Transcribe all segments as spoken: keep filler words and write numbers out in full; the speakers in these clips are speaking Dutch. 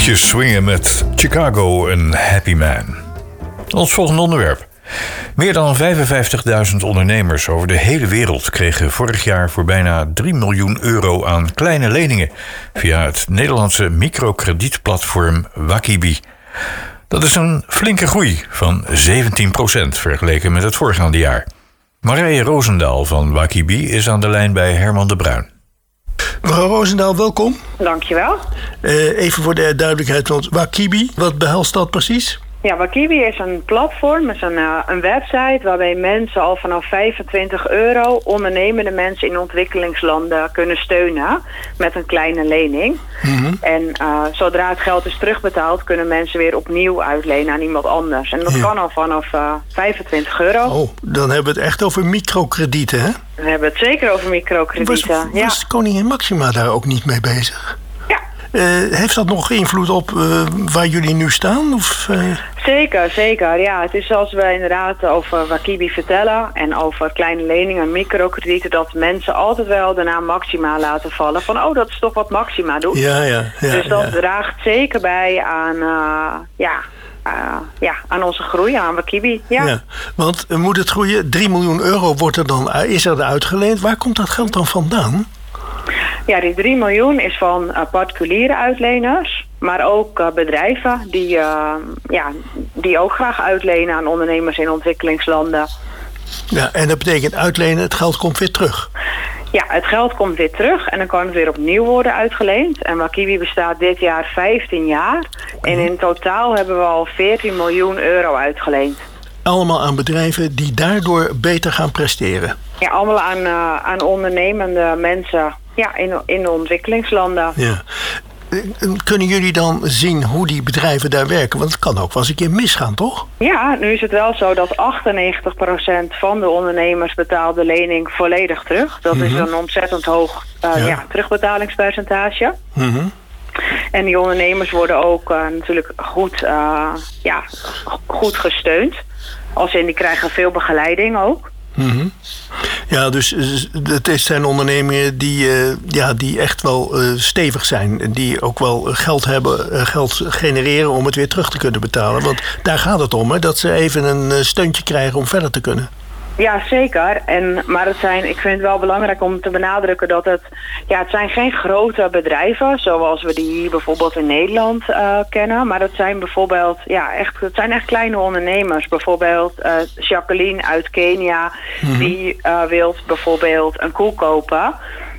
Lichtjes swingen met Chicago, een happy man. Ons volgende onderwerp. Meer dan vijfenvijftigduizend ondernemers over de hele wereld kregen vorig jaar voor bijna drie miljoen euro aan kleine leningen via het Nederlandse microkredietplatform Wakibi. Dat is een flinke groei van zeventien procent vergeleken met het voorgaande jaar. Marije Roosendaal van Wakibi is aan de lijn bij Herman de Bruin. Mevrouw Roosendaal, welkom. Dankjewel. Uh, even voor de duidelijkheid, want Wakibi, wat behelst dat precies? Ja, Wakibi is een platform, is een, uh, een website waarbij mensen al vanaf vijfentwintig euro ondernemende mensen in ontwikkelingslanden kunnen steunen met een kleine lening. Mm-hmm. En uh, zodra het geld is terugbetaald, kunnen mensen weer opnieuw uitlenen aan iemand anders. En dat ja. kan al vanaf uh, vijfentwintig euro. Oh, dan hebben we het echt over microkredieten, hè? We hebben het zeker over microkredieten. Was, ja. was koningin Maxima daar ook niet mee bezig? Ja. Uh, heeft dat nog invloed op uh, waar jullie nu staan? Of, uh... Zeker, zeker. Ja, het is zoals we inderdaad over Wakibi vertellen en over kleine leningen en microkredieten, dat mensen altijd wel de naam Maxima laten vallen. Van, oh, dat is toch wat Maxima doet. Ja, ja, ja, dus dat ja. draagt zeker bij aan, uh, ja, uh, ja, aan onze groei, aan Wakibi. Ja. Ja, want uh, moet het groeien? drie miljoen euro wordt er dan, uh, is er uitgeleend. Waar komt dat geld dan vandaan? Ja, die drie miljoen is van uh, particuliere uitleners, maar ook uh, bedrijven die, uh, ja, die ook graag uitlenen aan ondernemers in ontwikkelingslanden. Ja, en dat betekent uitlenen, het geld komt weer terug. Ja, het geld komt weer terug en dan kan het weer opnieuw worden uitgeleend. En Wakibi bestaat dit jaar vijftien jaar. En in totaal hebben we al veertien miljoen euro uitgeleend. Allemaal aan bedrijven die daardoor beter gaan presteren. Ja, allemaal aan, uh, aan ondernemende mensen, ja, in, in de ontwikkelingslanden. Ja. Kunnen jullie dan zien hoe die bedrijven daar werken? Want het kan ook wel eens een keer misgaan, toch? Ja, nu is het wel zo dat achtennegentig procent van de ondernemers betaalt de lening volledig terug. Dat mm-hmm. is een ontzettend hoog uh, ja. Ja, terugbetalingspercentage. Mm-hmm. En die ondernemers worden ook uh, natuurlijk goed, uh, ja, goed gesteund. Als in, die krijgen veel begeleiding ook. Mm-hmm. Ja, dus het zijn ondernemingen die, uh, ja, die echt wel uh, stevig zijn. Die ook wel geld hebben, uh, geld genereren om het weer terug te kunnen betalen. Want daar gaat het om, hè, dat ze even een steuntje krijgen om verder te kunnen. Ja, zeker. En, maar het zijn, ik vind het wel belangrijk om te benadrukken dat het... Ja, het zijn geen grote bedrijven zoals we die hier bijvoorbeeld in Nederland uh, kennen. Maar het zijn bijvoorbeeld, ja, echt, het zijn echt kleine ondernemers. Bijvoorbeeld uh, Jacqueline uit Kenia, mm-hmm. die uh, wil bijvoorbeeld een koe kopen.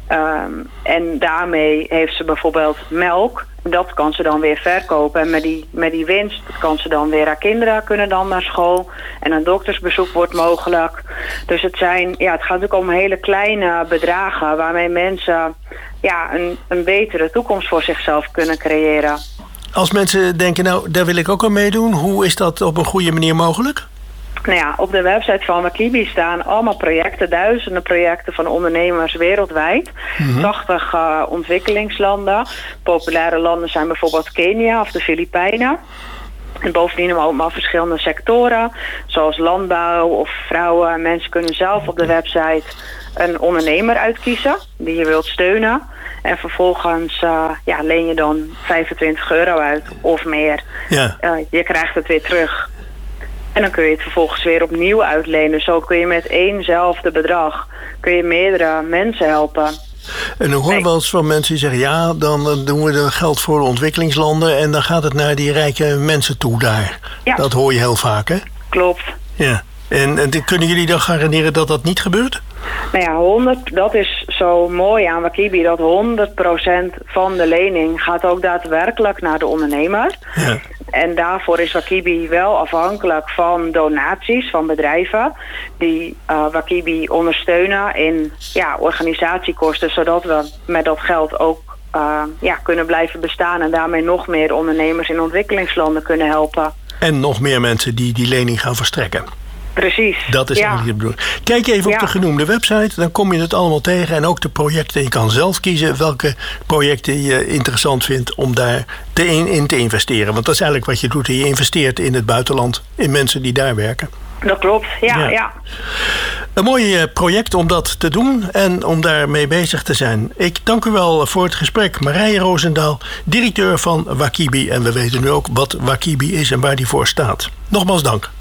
Um, en daarmee heeft ze bijvoorbeeld melk. Dat kan ze dan weer verkopen. En met die, met die winst kan ze dan weer haar kinderen kunnen dan naar school. En een doktersbezoek wordt mogelijk. Dus het zijn, ja, het gaat natuurlijk om hele kleine bedragen waarmee mensen ja, een, een betere toekomst voor zichzelf kunnen creëren. Als mensen denken, nou, daar wil ik ook aan meedoen. Hoe is dat op een goede manier mogelijk? Nou ja, op de website van Wakibi staan allemaal projecten, duizenden projecten van ondernemers wereldwijd. Mm-hmm. tachtig uh, ontwikkelingslanden. Populaire landen zijn bijvoorbeeld Kenia of de Filipijnen. En bovendien hebben we allemaal verschillende sectoren, zoals landbouw of vrouwen. Mensen kunnen zelf op de website een ondernemer uitkiezen die je wilt steunen. En vervolgens uh, ja, leen je dan vijfentwintig euro uit of meer. Ja. Uh, je krijgt het weer terug. En dan kun je het vervolgens weer opnieuw uitlenen. Zo kun je met éénzelfde bedrag kun je meerdere mensen helpen. En dan hoor je wel eens van mensen die zeggen, ja, dan doen we er geld voor de ontwikkelingslanden en dan gaat het naar die rijke mensen toe daar. Ja. Dat hoor je heel vaak, hè? Klopt. Ja. En, en kunnen jullie dan garanderen dat dat niet gebeurt? Nou ja, honderd, dat is zo mooi aan Wakibi, dat honderd procent van de lening gaat ook daadwerkelijk naar de ondernemer. Ja. En daarvoor is Wakibi wel afhankelijk van donaties van bedrijven die uh, Wakibi ondersteunen in ja, organisatiekosten, zodat we met dat geld ook uh, ja, kunnen blijven bestaan en daarmee nog meer ondernemers in ontwikkelingslanden kunnen helpen. En nog meer mensen die die lening gaan verstrekken. Precies. Dat is ja. eigenlijk de bedoeling. Kijk even op ja. de genoemde website, dan kom je het allemaal tegen. En ook de projecten. Je kan zelf kiezen welke projecten je interessant vindt om daar te in, in te investeren. Want dat is eigenlijk wat je doet. Je investeert in het buitenland, in mensen die daar werken. Dat klopt, ja. ja. ja. Een mooi project om dat te doen en om daarmee bezig te zijn. Ik dank u wel voor het gesprek. Marije Roosendaal, directeur van Wakibi. En we weten nu ook wat Wakibi is en waar die voor staat. Nogmaals dank.